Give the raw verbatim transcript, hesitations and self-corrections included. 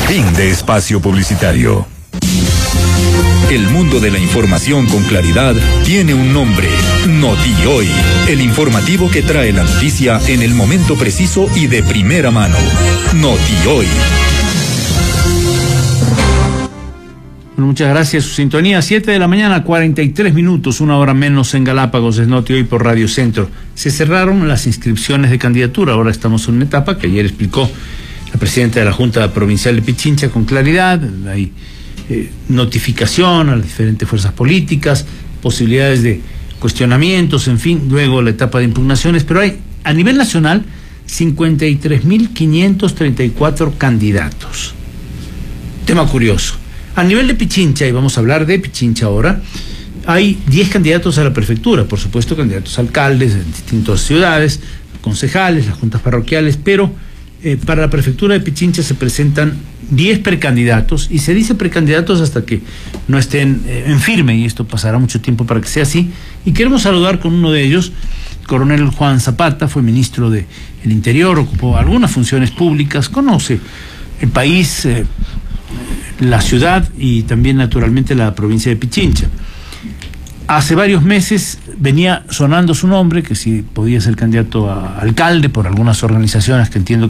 Fin de espacio publicitario. El mundo de la información con claridad tiene un nombre: NotiHoy, el informativo que trae la noticia en el momento preciso y de primera mano. NotiHoy. Bueno, muchas gracias. Su sintonía, siete de la mañana, cuarenta y tres minutos, una hora menos en Galápagos, es NotiHoy por Radio Centro. Se cerraron las inscripciones de candidatura, ahora estamos en una etapa que ayer explicó la presidenta de la Junta Provincial de Pichincha con claridad. Hay eh, notificación a las diferentes fuerzas políticas, posibilidades de cuestionamientos, en fin, luego la etapa de impugnaciones, pero hay a nivel nacional cincuenta y tres mil quinientos treinta y cuatro candidatos. Tema curioso. A nivel de Pichincha, y vamos a hablar de Pichincha ahora, hay diez candidatos a la prefectura, por supuesto candidatos a alcaldes en distintas ciudades, concejales, las juntas parroquiales, pero eh, para la prefectura de Pichincha se presentan diez precandidatos, y se dice precandidatos hasta que no estén eh, en firme, y esto pasará mucho tiempo para que sea así, y queremos saludar con uno de ellos, el coronel Juan Zapata. Fue ministro del Interior, ocupó algunas funciones públicas, conoce el país, eh, la ciudad y también naturalmente la provincia de Pichincha. Hace varios meses venía sonando su nombre, que si podía ser candidato a alcalde por algunas organizaciones que entiendo